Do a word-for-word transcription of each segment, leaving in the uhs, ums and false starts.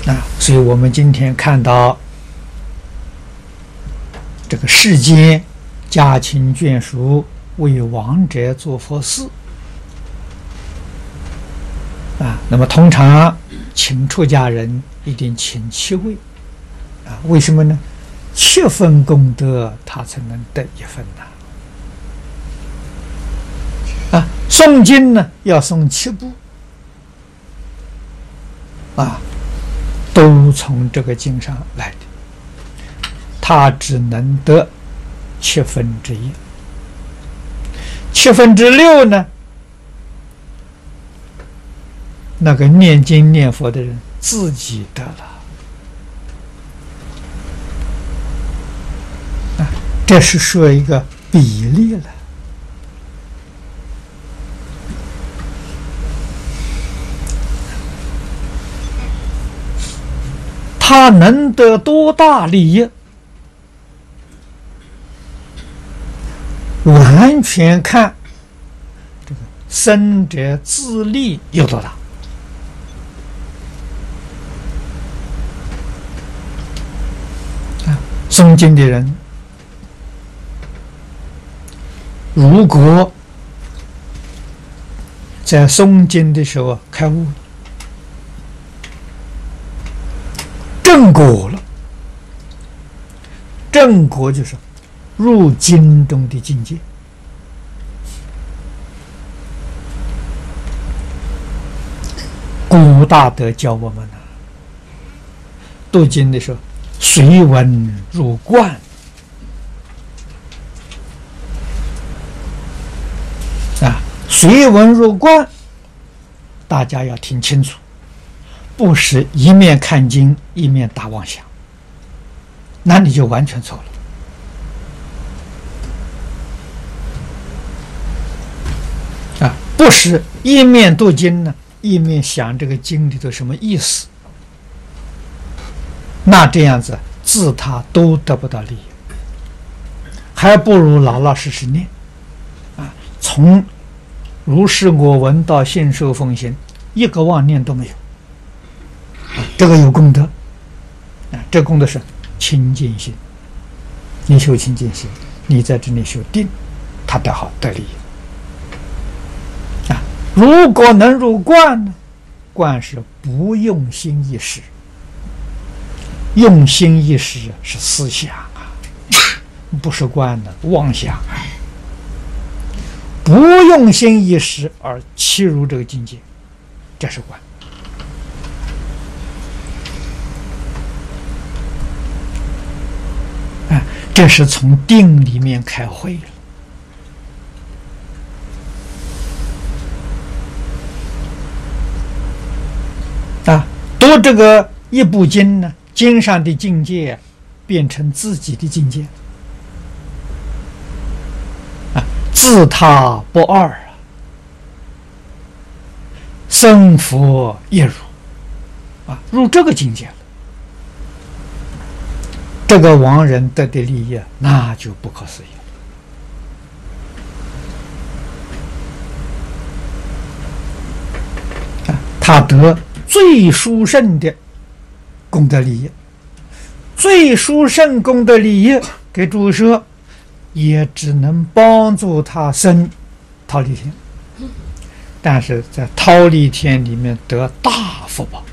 啊，所以我们今天看到这个世间家亲眷属为亡者做佛事啊，那么通常请出家人一定请七位啊，为什么呢？七分功德他才能得一分呐。啊，诵经呢要诵七部啊，都从这个经上来的，他只能得七分之一，七分之六呢，那个念经念佛的人自己得了啊，这是说一个比例了。他能得多大利益，完全看这个生者自利有多大。啊，诵经的人，如果在诵经的时候开悟，正果了，正果就是入经中的境界。古大德教我们呢，读经的时候随文入观啊，随文入观，大家要听清楚。不是一面看经一面打妄想，那你就完全错了啊！不是一面读经呢，一面想这个经里头什么意思，那这样子自他都得不到利益，还不如老老实实念啊！从如是我闻到信受奉行，一个妄念都没有。这个有功德啊！这功德是清净心，你修清净心，你在这里修定，他得好得利益啊！如果能入观呢？观是不用心一时，用心一时是思想啊，不是观的妄想啊！不用心一时而契入这个境界，这是观。这是从定里面开会了啊！读这个一部经呢，经上的境界变成自己的境界啊，自他不二啊，生佛一如啊，入这个境界了。这个亡人得的利益，那就不可思议了。他得最殊胜的功德利益，最殊胜功德利益给诸舍，也只能帮助他生忉利天，但是在忉利天里面得大福报。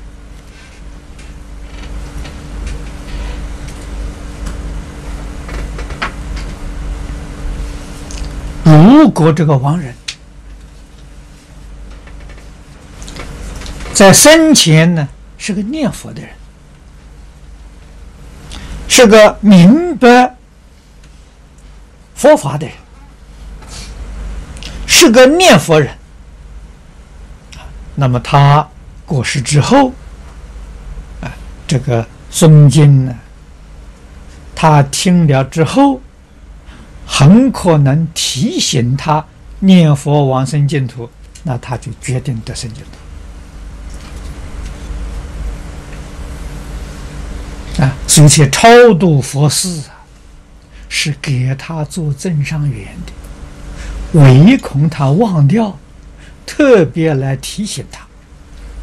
如果这个亡人在生前呢是个念佛的人，是个明白佛法的人，是个念佛人，那么他过世之后啊，这个诵经呢，他听了之后，很可能提醒他念佛往生净土，那他就决定得生净土啊！所以且超度佛事啊，是给他做增上缘的，唯恐他忘掉，特别来提醒他。